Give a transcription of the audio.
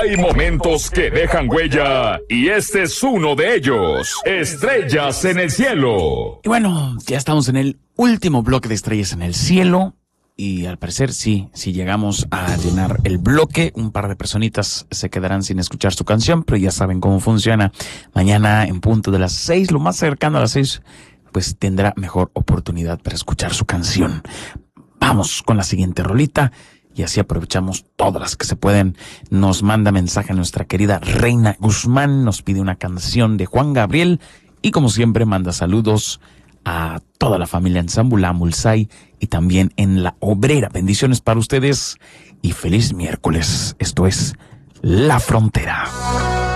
Hay momentos que dejan huella y este es uno de ellos. Estrellas en el cielo. Y bueno, ya estamos en el último bloque de Estrellas en el cielo. Y al parecer sí llegamos a llenar el bloque. Un par de personitas se quedarán sin escuchar su canción, pero ya saben cómo funciona. Mañana en punto de las 6, lo más cercano a las 6, pues tendrá mejor oportunidad para escuchar su canción. Vamos con la siguiente rolita y así aprovechamos todas las que se pueden. Nos manda mensaje nuestra querida Reina Guzmán, nos pide una canción de Juan Gabriel y como siempre manda saludos a toda la familia en Zambulá, Mulsay y también en La Obrera. Bendiciones para ustedes y feliz miércoles. Esto es La Frontera.